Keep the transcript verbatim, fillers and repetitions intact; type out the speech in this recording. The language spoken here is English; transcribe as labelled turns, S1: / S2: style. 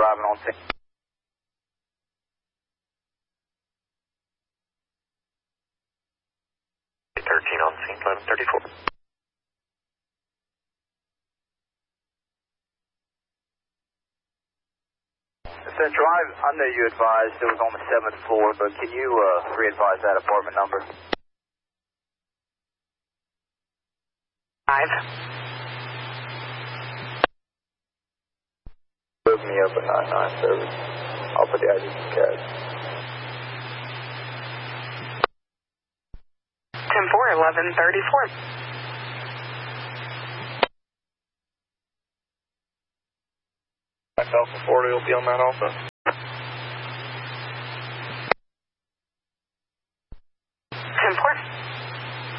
S1: arriving on scene.
S2: thirteen on scene, eleven thirty-four.
S1: Central, I, I know you advised it was on the seventh floor, but can you uh, re-advise that apartment number?
S2: Five.
S1: Move me up a nine nine service. I'll put the I D in cash.
S2: ten four, eleven thirty-four.
S1: Alpha forty will be on that also.